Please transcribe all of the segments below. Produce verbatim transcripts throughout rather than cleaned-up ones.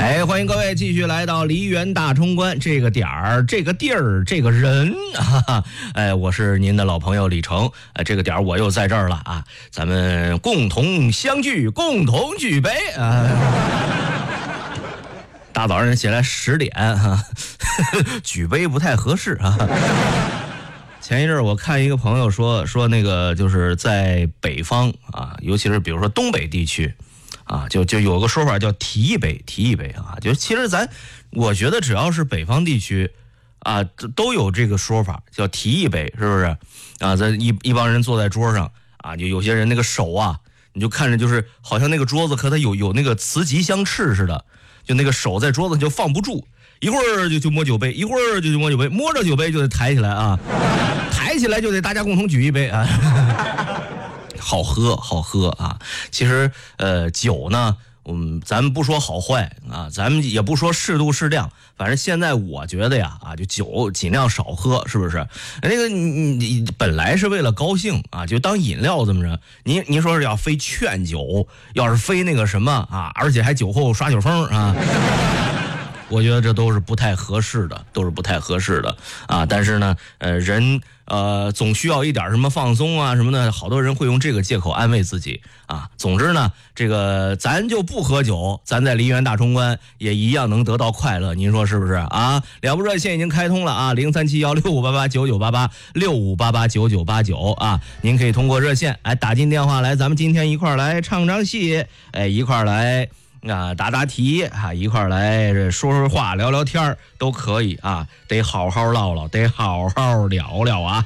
哎，欢迎各位继续来到梨园大冲关，这个点儿、这个地儿、这个人，哈哈，哎，我是您的老朋友李成，哎，这个点儿我又在这儿了啊，咱们共同相聚，共同举杯啊。大早上起来十点哈、啊，举杯不太合适啊。前一阵我看一个朋友说说那个就是在北方啊，尤其是比如说东北地区。啊，就就有个说法叫提一杯，提一杯啊，就其实咱，我觉得只要是北方地区，啊，都有这个说法叫提一杯，是不是？啊，咱一一帮人坐在桌上啊，就有些人那个手啊，你就看着就是好像那个桌子和他有有那个磁极相斥似的，就那个手在桌子就放不住，一会儿就就摸酒杯，一会儿就就摸酒杯，摸着酒杯就得抬起来啊，抬起来就得大家共同举一杯啊。好喝好喝啊！其实呃酒呢，嗯，咱们不说好坏啊，咱们也不说适度适量，反正现在我觉得呀啊，就酒尽量少喝，是不是？那个你你本来是为了高兴啊，就当饮料这么着。您您说是要非劝酒，要是非那个什么啊，而且还酒后耍酒疯啊。我觉得这都是不太合适的，都是不太合适的啊！但是呢，呃，人呃总需要一点什么放松啊什么的，好多人会用这个借口安慰自己啊。总之呢，这个咱就不喝酒，咱在梨园大冲关也一样能得到快乐，您说是不是啊？了不热线已经开通了啊，零三七幺六五八八九九八八六五八八九九八九啊，您可以通过热线哎打进电话来，咱们今天一块儿来唱唱戏，哎一块儿来。啊，答答题啊，一块儿来说说话、聊聊天都可以啊，得好好唠唠，得好好聊聊啊。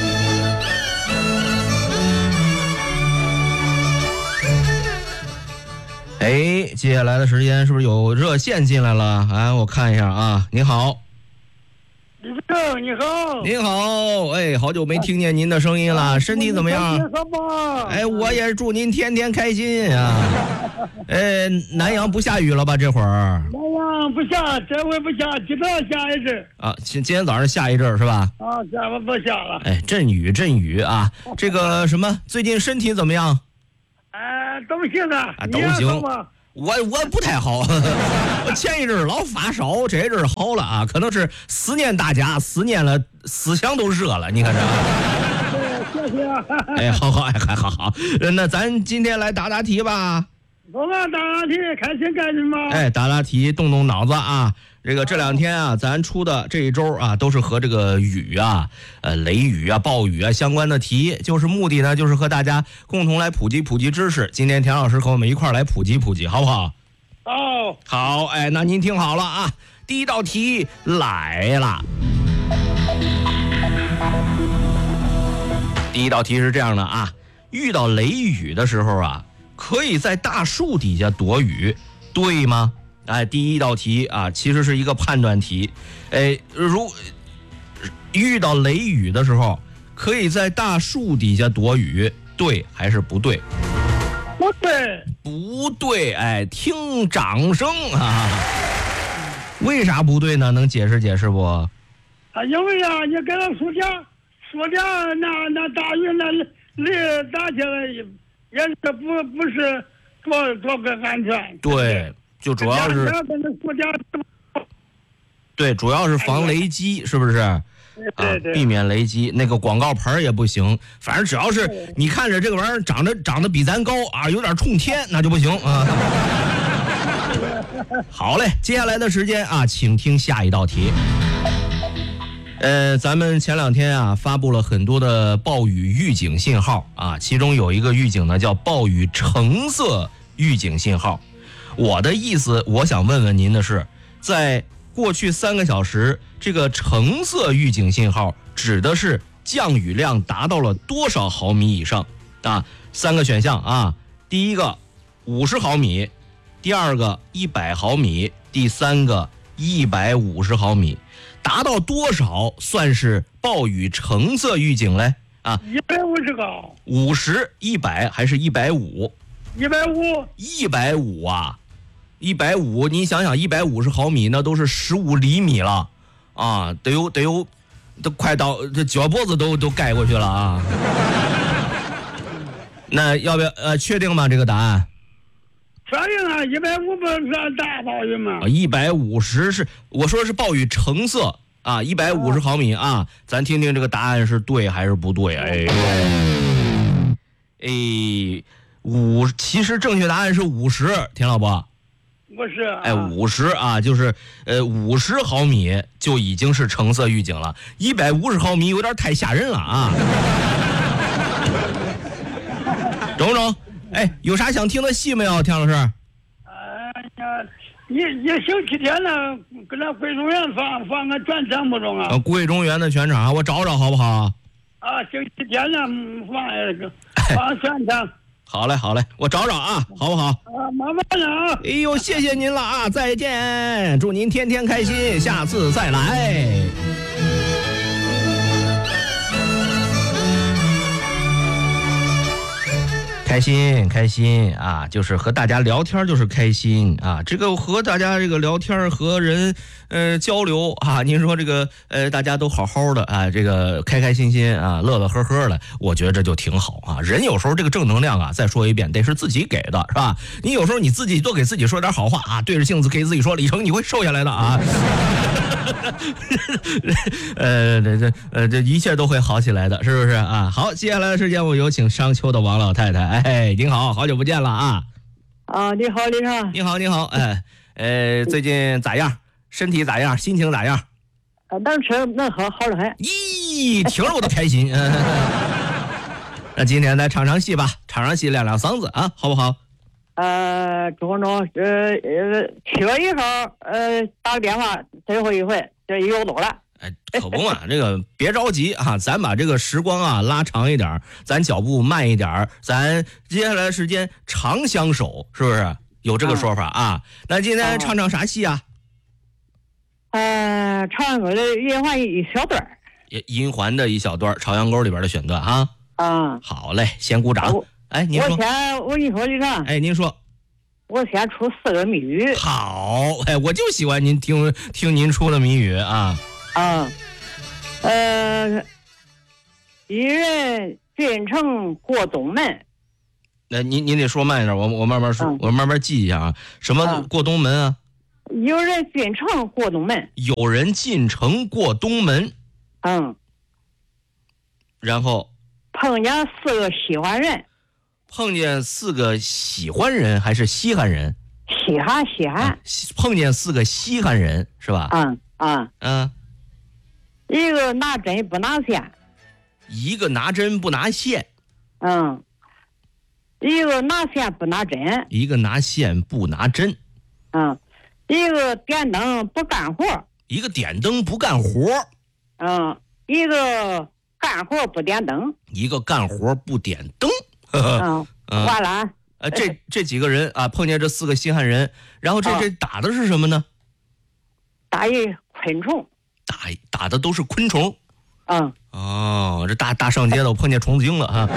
哎，接下来的时间是不是有热线进来了？哎，我看一下啊，你好。 李正，你好， 您好，哎，好久没听见您的声音了，身体怎么样？哎，我也祝您天天开心啊！哎，南阳不下雨了吧？这会儿？ 南阳不下，这回不下，今早下一阵啊，今今天早上下一阵是吧？ 啊，下回不下了。 哎，阵雨阵雨啊！这个什么，最近身体怎么样？ 哎，都行啊， 啊都行。我我不太好，我前一阵老发烧，这一阵好了啊，可能是思念大家，思念了思想都热了，你看这。 谢谢。 哎，好好，哎，还好好，那咱今天来答答题吧。 我们答答题，开心开心吗？ 哎，答答题，动动脑子啊。这个这两天啊，咱出的这一周啊，都是和这个雨啊、呃雷雨啊、暴雨啊相关的题，就是目的呢，就是和大家共同来普及普及知识。今天田老师和我们一块儿来普及普及，好不好？ 好， 好，哎，那您听好了啊，第一道题来了。第一道题是这样的啊，遇到雷雨的时候啊，可以在大树底下躲雨，对吗？哎，第一道题啊，其实是一个判断题。哎，如遇到雷雨的时候，可以在大树底下躲雨，对还是不对？ 不对， 不对。哎，听掌声啊！为啥不对呢？能解释解释不？ 啊，因为啊，你跟那树下，树下那那大雨那雷打起来，也是不不是多多个安全。 对。就主要是，对，主要是防雷击，是不是？ 对对， 啊，避免雷击。那个广告牌也不行，反正只要是你看着这个玩意儿长得长得比咱高啊，有点冲天，那就不行啊。好嘞，接下来的时间啊，请听下一道题。呃，咱们前两天啊发布了很多的暴雨预警信号啊，其中有一个预警呢叫暴雨橙色预警信号。我的意思，我想问问您的是，在过去三个小时，这个橙色预警信号指的是降雨量达到了多少毫米以上啊？三个选项啊，第一个五十毫米，第二个一百毫米，第三个一百五十毫米，达到多少算是暴雨橙色预警嘞？啊， 一百五十个， 五十、一百还是一百五？ 一百五， 一百五啊。一百五，你想想，一百五十毫米那都是十五厘米了，啊，得有得有，都快到这脚脖子都都盖过去了啊！那要不要呃确定吗？这个答案？ 确定啊， 一百五不算大暴雨吗？ 啊，一百五十是我说是暴雨成色啊，一百五十毫米啊，咱听听这个答案是对还是不对？哎，哎，五其实正确答案是五十，田老伯。 不是、啊， 哎，五十啊，就是呃五十毫米就已经是橙色预警了，一百五十毫米有点太吓人了啊。中不中？哎，有啥想听的戏没有，田老师？ 哎呀，一一星期天了，搁那贵中园放放个全场不中啊？ 呃，贵中园的全场，我找找好不好？ 啊，星期天了，放一个放全场。 好嘞，好嘞，我找找啊，好不好？ 啊，慢慢的啊。 哎呦，谢谢您了啊，再见，祝您天天开心，下次再来。开心开心啊，就是和大家聊天就是开心啊，这个和大家这个聊天和人呃交流啊，您说这个呃大家都好好的啊，这个开开心心啊，乐乐呵呵的，我觉得这就挺好啊。人有时候这个正能量啊，再说一遍，得是自己给的，是吧？你有时候你自己多给自己说点好话啊，对着镜子给自己说，李成你会瘦下来的啊。呃，这这呃这一切都会好起来的，是不是啊？好，接下来的时间我有请商丘的王老太太。哎，您好，好久不见了啊！ 啊，你好，李成。 你好，你好，哎，呃，最近咋样？身体咋样？心情咋样？ 啊，能吃能喝，好得很。 咦，听着我都开心。那今天来唱唱戏吧，唱唱戏亮亮嗓子啊，好不好？ 呃，中中，呃呃，七月一号，呃，打个电话，最后一回，这一月多了。 哎，可不嘛，这个别着急啊，咱把这个时光啊拉长一点，咱脚步慢一点，咱接下来的时间长相守，是不是？有这个说法啊？那今天唱唱啥戏啊？ 呃，朝阳沟的银环一小段儿。 银环的一小段，朝阳沟里边的选段啊。 啊， 好嘞，先鼓掌。哎，您说。 我先，我跟你说，李成。 哎，您说。 我先出四个谜语。 好，哎，我就喜欢您听听您出的谜语啊。 啊，呃，一人进城过东门。 那、呃、您您得说慢一点，我我慢慢说，嗯、我慢慢记一下啊。什么过东门啊？ 有人进城过东门。 有人进城过东门。 嗯。 然后。 碰见四个喜欢人。 碰见四个喜欢人还是稀罕人？ 稀罕稀罕、啊。 碰见四个稀罕人是吧？ 嗯嗯嗯。 一个拿针不拿线。 一个拿针不拿线。 嗯。一个拿线不拿针。 一个拿线不拿针。 嗯。一个点灯不干活。 一个点灯不干活。 嗯。一个干活不点灯。 一个干活不点灯。 嗯，完了。 呃，这这几个人啊，碰见这四个稀罕人，然后这、哦、这打的是什么呢？ 打一昆虫。 打打的都是昆虫。 嗯。 哦，这大大上街的我碰见虫子精了哈。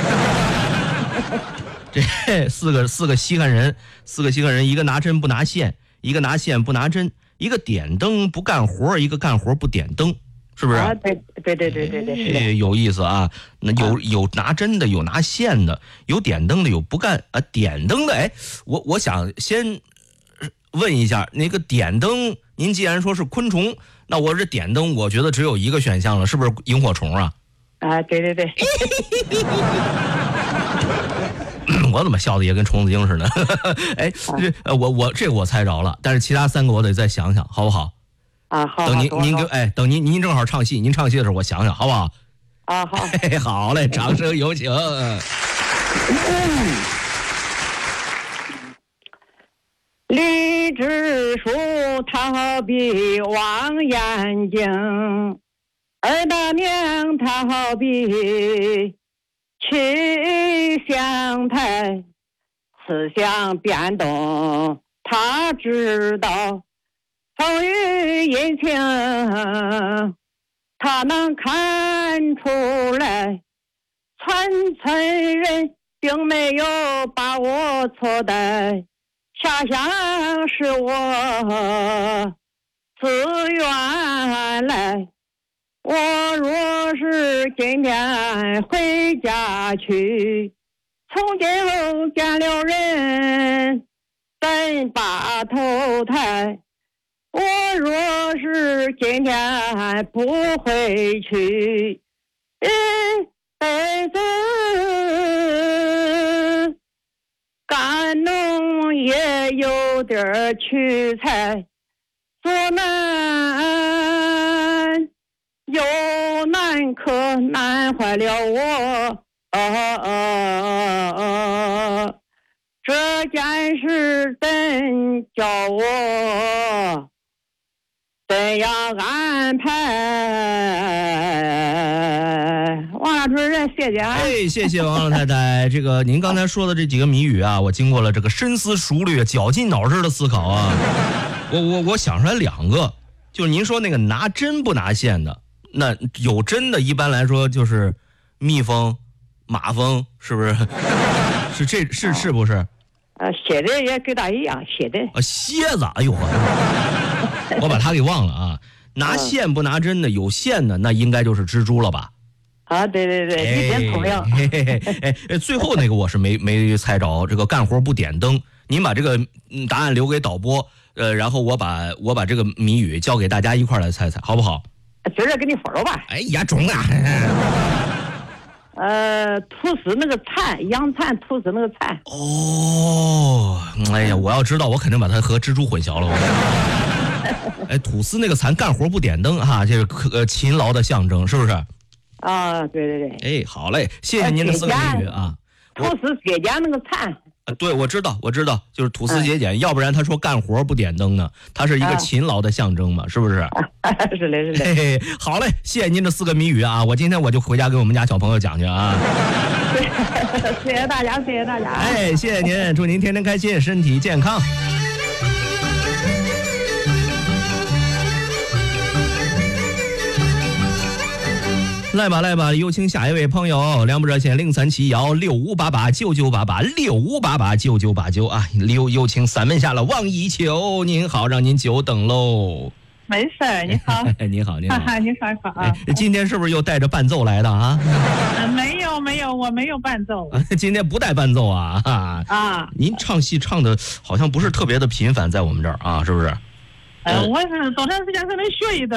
这四个四个稀罕人，四个稀罕人，一个拿针不拿线，一个拿线不拿针，一个点灯不干活，一个干活不点灯。是不是？ 啊，对对对对对对， 哎，有意思啊！那有、啊、有拿针的，有拿线的，有点灯的，有不干啊点灯的。哎，我我想先问一下，那个点灯，您既然说是昆虫，那我这点灯，我觉得只有一个选项了，是不是萤火虫啊？ 啊，对对对。 我怎么笑的也跟虫子精似的？哎，这呃，我我这个我猜着了，但是其他三个我得再想想，好不好？ 啊，好， 等您您给哎，等您您正好唱戏，您唱戏的时候我想想，好不好？ 啊，好， 嘿，好嘞，掌声有请。嗯、 荔枝树它好比望远镜，二大娘它好比气象台，思想变动他知道。风雨阴晴，他能看出来，村村人并没有把我错待，下乡是我自愿来。我若是今天回家去，从今后见了人， 咱把头抬。我若是今天不回去，一辈子干农也有点屈才，做难有难可难坏了我。啊啊啊！这件事真叫我怎样安排？王老主任，谢谢啊！ 哎，谢谢王老太太。这个您刚才说的这几个谜语啊，我经过了这个深思熟虑、绞尽脑汁的思考啊，我我我想出来两个，就是您说那个拿针不拿线的，那有针的，一般来说就是蜜蜂、马蜂，是不是？是这是是不是？ 呃，写的也跟他一样写的。 啊，蝎子，哎呦，我把它给忘了啊。拿线不拿针的，有线的那应该就是蜘蛛了吧？ 啊，对对对，一点聪明。 哎，哎，最后那个我是没没猜着，这个干活不点灯。您把这个答案留给导播，呃，然后我把我把这个谜语交给大家一块来猜猜，好不好？ 今儿给你分了吧。 哎呀，中啊！ 呃，吐司那个蚕，洋蚕吐司那个蚕。 哦，哎呀，我要知道，我肯定把它和蜘蛛混淆了。哎，吐司那个蚕干活不点灯哈，这是呃勤劳的象征，是不是？ 啊，对对对。 哎，好嘞，谢谢您的四个谜语啊。 吐司节俭那个蚕。 啊，对，我知道，我知道，就是吐司节俭，嗯、要不然他说干活不点灯呢，它是一个勤劳的象征嘛，啊、是不是？ 是的，是的。 嘿嘿，好嘞，谢谢您这四个谜语啊，我今天我就回家给我们家小朋友讲去啊。 谢谢大家，谢谢大家。 哎，谢谢您，祝您天天开心，身体健康。来吧来吧，有请下一位朋友，两不热线零三七幺六五八八九九八八六五八八九九八九啊，有有请三门下了王一秋，您好，让您久等喽。 没事儿，你好。 你好，你好， 你好好啊。 今天是不是又带着伴奏来的啊？ 没有没有，我没有伴奏。 今天不带伴奏啊？ 啊， 您唱戏唱的好像不是特别的频繁，在我们这儿啊，是不是？ 呃，我是多长时间才能学一段？